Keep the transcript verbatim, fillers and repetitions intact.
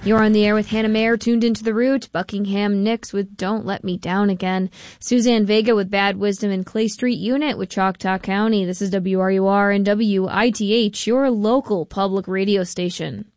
You're on the air with Hannah Mayer, tuned into The Root. Buckingham Nicks with Don't Let Me Down Again. Suzanne Vega with Bad Wisdom and Clay Street Unit with Choctaw County. This is W R U R and W I T H, your local public radio station.